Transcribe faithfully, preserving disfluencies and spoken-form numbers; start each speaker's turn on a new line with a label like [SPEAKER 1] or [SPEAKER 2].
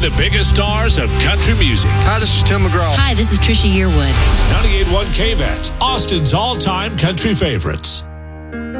[SPEAKER 1] and the biggest stars of country music.
[SPEAKER 2] Hi, this is Tim McGraw.
[SPEAKER 3] Hi, this is Trisha Yearwood.
[SPEAKER 1] ninety-eight point one K V A T, Austin's all-time country favorites.